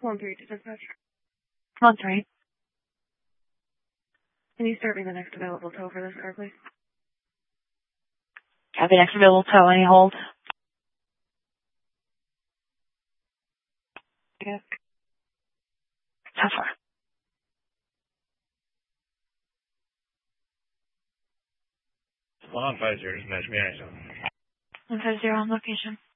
1-3 to dispatch. 1-3. Can you start me the next available tow for this car, please? Copy, next available tow. Any hold? Yeah. How far? 150, dispatch, me 150 on location.